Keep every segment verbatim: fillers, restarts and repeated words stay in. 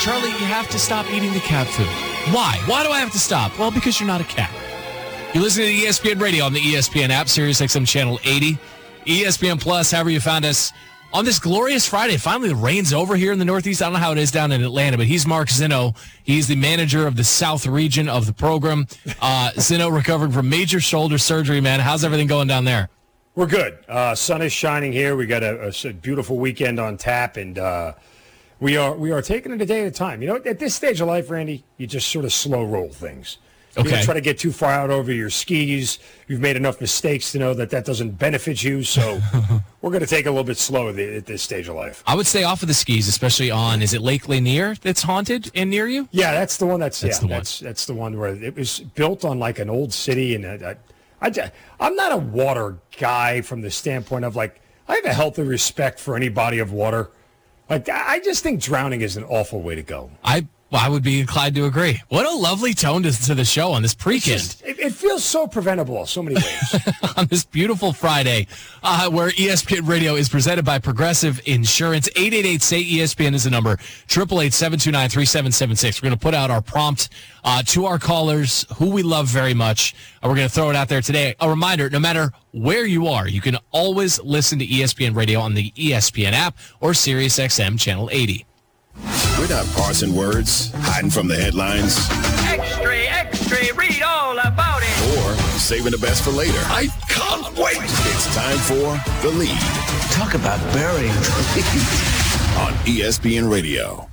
Charlie, you have to stop eating the cat food. Why? Why do I have to stop? Well, because you're not a cat. You're listening to E S P N Radio on the E S P N app, Sirius X M Channel eighty, E S P N Plus, however you found us. On this glorious Friday, finally the rain's over here in the Northeast. I don't know how it is down in Atlanta, but he's Mark Zinno. He's the manager of the South region of the program. Uh, Zinno recovering from major shoulder surgery, man. How's everything going down there? We're good. Uh, sun is shining here. We got a, a beautiful weekend on tap, and uh, we are we are taking it a day at a time. You know, at this stage of life, Randy, you just sort of slow roll things. Okay. You don't try to get too far out over your skis. You've made enough mistakes to know that that doesn't benefit you. So we're going to take it a little bit slow at this stage of life. I would stay off of the skis, especially on, is it Lake Lanier that's haunted and near you? Yeah, that's the one. That's, that's yeah, the one. That's, that's the one where it was built on like an old city. And I, I, I'm not a water guy from the standpoint of like, I have a healthy respect for any body of water. Like, I just think drowning is an awful way to go. I Well, I would be inclined to agree. What a lovely tone to, to the show on this pre-kind. It, it feels so preventable in so many ways. On this beautiful Friday, uh, where E S P N Radio is presented by Progressive Insurance. eight eight eight, S A Y, E S P N is the number. eight eight eight, seven two nine, three seven seven six. We're going to put out our prompt uh, to our callers, who we love very much. And we're going to throw it out there today. A reminder, no matter where you are, you can always listen to E S P N Radio on the E S P N app or Sirius X M Channel eighty. We're not parsing words, hiding from the headlines. Extra, extra, read all about it. Or saving the best for later. I can't wait. It's time for The Lead. Talk about burying the lead. On E S P N Radio.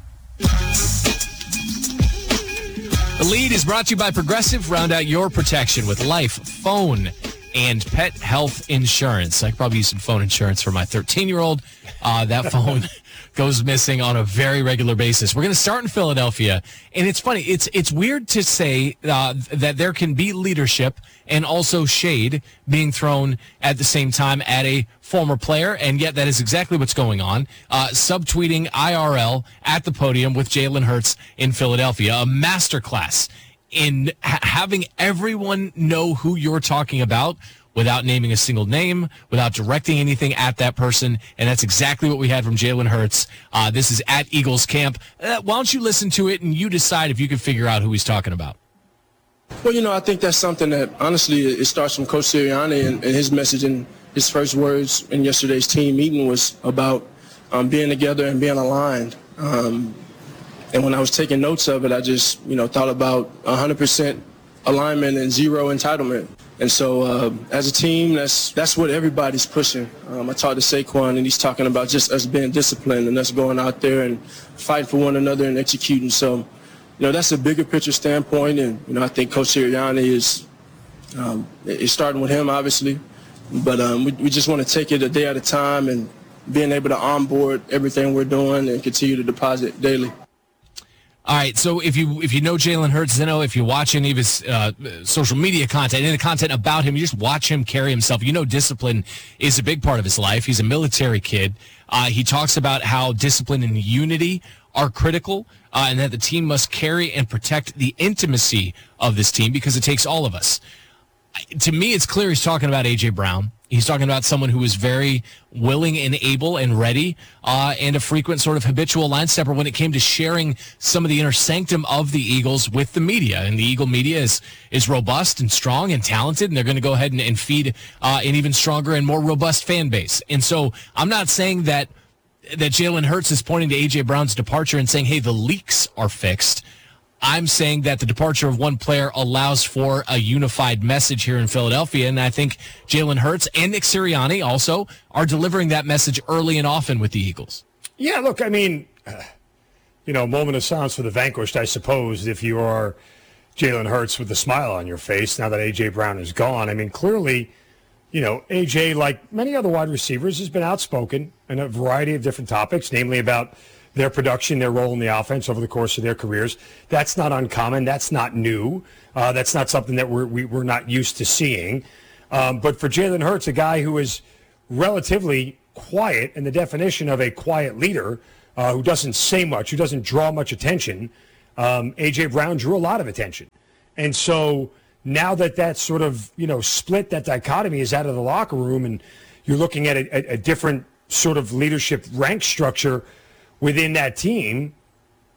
The Lead is brought to you by Progressive. Round out your protection with life, phone, and pet health insurance. I could probably use some phone insurance for my thirteen-year-old. Uh, that phone goes missing on a very regular basis. We're going to start in Philadelphia, and it's funny. It's it's weird to say uh, that there can be leadership and also shade being thrown at the same time at a former player, and yet that is exactly what's going on. Uh, subtweeting I R L at the podium with Jalen Hurts in Philadelphia, a masterclass in ha- having everyone know who you're talking about without naming a single name, without directing anything at that person. And that's exactly what we had from Jalen Hurts. Uh, this is at Eagles camp. Uh, why don't you listen to it and you decide if you can figure out who he's talking about? Well, you know, I think that's something that, honestly, it starts from Coach Sirianni, and, and his message in his first words in yesterday's team meeting was about um, being together and being aligned. Um, and when I was taking notes of it, I just, you know, thought about one hundred percent alignment and zero entitlement. And so uh, as a team, that's that's what everybody's pushing. Um, I talked to Saquon, and he's talking about just us being disciplined and us going out there and fighting for one another and executing. So, you know, that's a bigger picture standpoint. And, you know, I think Coach Sirianni is, um, is starting with him, obviously. But um, we, we just want to take it a day at a time and being able to onboard everything we're doing and continue to deposit daily. All right, so if you if you know Jalen Hurts, you know, if you watch any of his uh, social media content, any of the content about him, you just watch him carry himself. You know discipline is a big part of his life. He's a military kid. Uh, he talks about how discipline and unity are critical uh, and that the team must carry and protect the intimacy of this team because it takes all of us. To me, it's clear he's talking about A J. Brown. He's talking about someone who is very willing and able and ready uh, and a frequent sort of habitual line stepper when it came to sharing some of the inner sanctum of the Eagles with the media. And the Eagle media is is robust and strong and talented, and they're going to go ahead and, and feed uh, an even stronger and more robust fan base. And so I'm not saying that, that Jalen Hurts is pointing to A J. Brown's departure and saying, hey, the leaks are fixed. I'm saying that the departure of one player allows for a unified message here in Philadelphia, and I think Jalen Hurts and Nick Sirianni also are delivering that message early and often with the Eagles. Yeah, look, I mean, uh, you know, moment of silence for the vanquished, I suppose, if you are Jalen Hurts with a smile on your face now that A J. Brown is gone. I mean, clearly, you know, A J, like many other wide receivers, has been outspoken in a variety of different topics, namely about their production, their role in the offense over the course of their careers. That's not uncommon. That's not new. Uh, that's not something that we're, we, we're not used to seeing. Um, but for Jalen Hurts, a guy who is relatively quiet in the definition of a quiet leader, uh, who doesn't say much, who doesn't draw much attention, um, A J. Brown drew a lot of attention. And so now that that sort of, you know, split, that dichotomy is out of the locker room, and you're looking at a, a, a different sort of leadership rank structure within that team,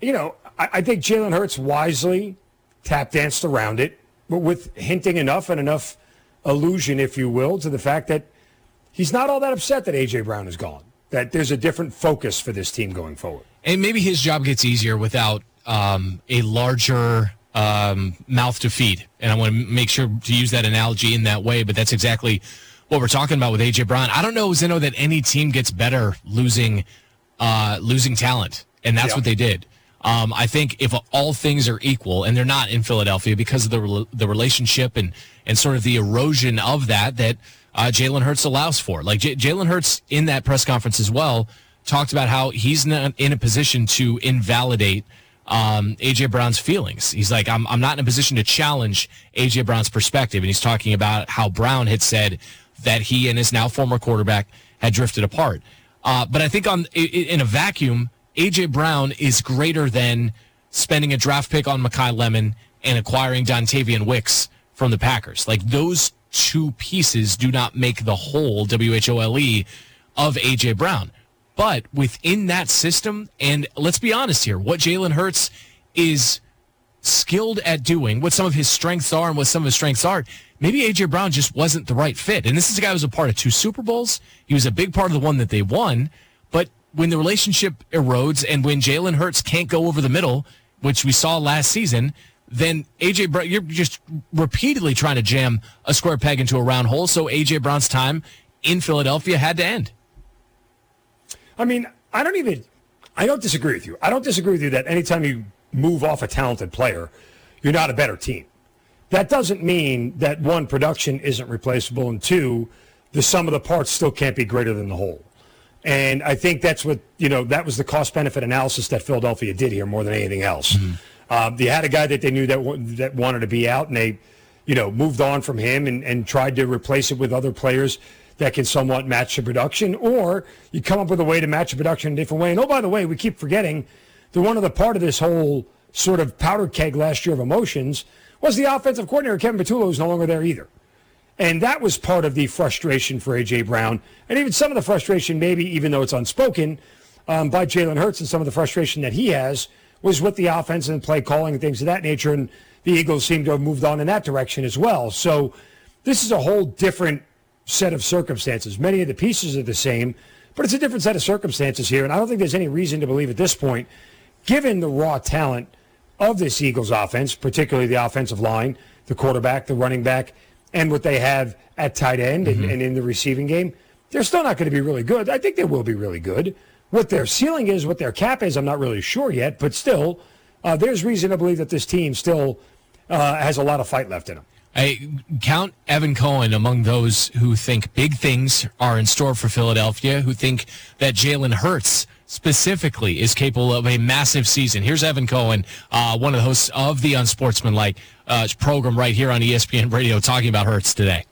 you know, I, I think Jalen Hurts wisely tap danced around it, but with hinting enough and enough allusion, if you will, to the fact that he's not all that upset that A J. Brown is gone, that there's a different focus for this team going forward. And maybe his job gets easier without um, a larger um, mouth to feed. And I want to make sure to use that analogy in that way, but that's exactly what we're talking about with A J. Brown. I don't know, Zeno, that any team gets better losing uh, losing talent, and that's yeah. what they did. Um, I think if all things are equal, and they're not in Philadelphia because of the the relationship and, and sort of the erosion of that, that uh, Jalen Hurts allows for. Like J- Jalen Hurts in that press conference as well talked about how he's not in a position to invalidate um, A J. Brown's feelings. He's like, I'm I'm not in a position to challenge A J. Brown's perspective, and he's talking about how Brown had said that he and his now former quarterback had drifted apart. Uh, but I think on in a vacuum, A J. Brown is greater than spending a draft pick on Mekhi Lemon and acquiring Dontavian Wicks from the Packers. Like, those two pieces do not make the whole, W H O L E, of A J. Brown. But within that system, and let's be honest here, what Jalen Hurts is skilled at doing, what some of his strengths are and what some of his strengths are, maybe A J. Brown just wasn't the right fit. And this is a guy who was a part of two Super Bowls. He was a big part of the one that they won. But when the relationship erodes and when Jalen Hurts can't go over the middle, which we saw last season, then A J. Brown, you're just repeatedly trying to jam a square peg into a round hole. So A J. Brown's time in Philadelphia had to end. I mean, I don't even, I don't disagree with you. I don't disagree with you that anytime you move off a talented player, you're not a better team. That doesn't mean that, one, production isn't replaceable, and two, the sum of the parts still can't be greater than the whole. And I think that's what, you know, that was the cost-benefit analysis that Philadelphia did here more than anything else. Mm-hmm. Um, they had a guy that they knew that that wanted to be out, and they, you know, moved on from him and, and tried to replace it with other players that can somewhat match the production, or you come up with a way to match the production in a different way. And, oh, by the way, we keep forgetting that one of the part of this whole sort of powder keg last year of emotions was the offensive coordinator, Kevin Patullo, who's no longer there either. And that was part of the frustration for A J. Brown, and even some of the frustration, maybe even though it's unspoken, um, by Jalen Hurts, and some of the frustration that he has was with the offense and play calling and things of that nature, and the Eagles seem to have moved on in that direction as well. So this is a whole different set of circumstances. Many of the pieces are the same, but it's a different set of circumstances here, and I don't think there's any reason to believe at this point, given the raw talent of this Eagles offense, particularly the offensive line, the quarterback, the running back, and what they have at tight end mm-hmm. and, and in the receiving game, they're still not going to be really good. I think they will be really good. What their ceiling is, what their cap is, I'm not really sure yet, but still, uh, there's reason to believe that this team still uh, has a lot of fight left in them. I count Evan Cohen among those who think big things are in store for Philadelphia, who think that Jalen Hurts specifically is capable of a massive season. Here's Evan Cohen, uh, one of the hosts of the Unsportsmanlike uh, program right here on E S P N Radio, talking about Hurts today.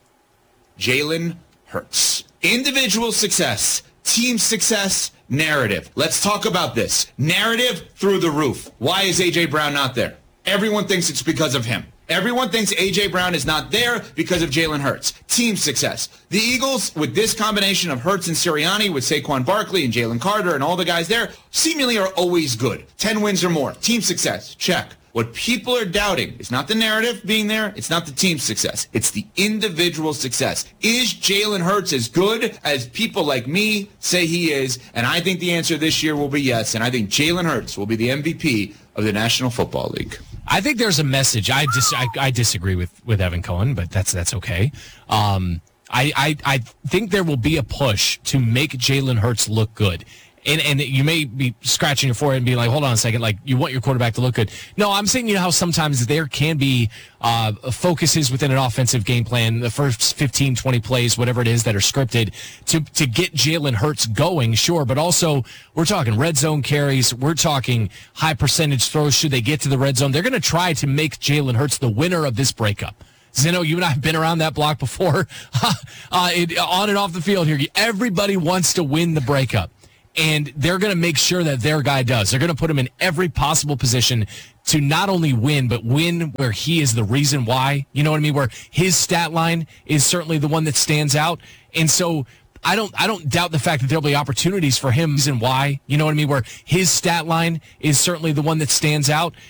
Jalen Hurts. Individual success, team success, narrative. Let's talk about this. Narrative through the roof. Why is A J. Brown not there? Everyone thinks it's because of him. Everyone thinks A J. Brown is not there because of Jalen Hurts. Team success. The Eagles, with this combination of Hurts and Sirianni, with Saquon Barkley and Jalen Carter and all the guys there, seemingly are always good. Ten wins or more. Team success. Check. What people are doubting is not the narrative being there. It's not the team success. It's the individual success. Is Jalen Hurts as good as people like me say he is? And I think the answer this year will be yes. And I think Jalen Hurts will be the M V P of the National Football League. I think there's a message. I dis- I, I disagree with, with Evan Cohen, but that's that's okay. Um, I, I I think there will be a push to make Jalen Hurts look good. And and you may be scratching your forehead and being like, hold on a second, like, you want your quarterback to look good. No, I'm saying, you know how sometimes there can be uh, focuses within an offensive game plan, the first fifteen, twenty plays, whatever it is, that are scripted to, to get Jalen Hurts going, sure. But also, we're talking red zone carries. We're talking high percentage throws. Should they get to the red zone? They're going to try to make Jalen Hurts the winner of this breakup. Zeno, you and I have been around that block before. uh, it, on and off the field here, everybody wants to win the breakup. And they're going to make sure that their guy does. They're going to put him in every possible position to not only win, but win where he is the reason why. You know what I mean? Where his stat line is certainly the one that stands out. And so I don't I don't doubt the fact that there'll be opportunities for him and why, you know what I mean, where his stat line is certainly the one that stands out.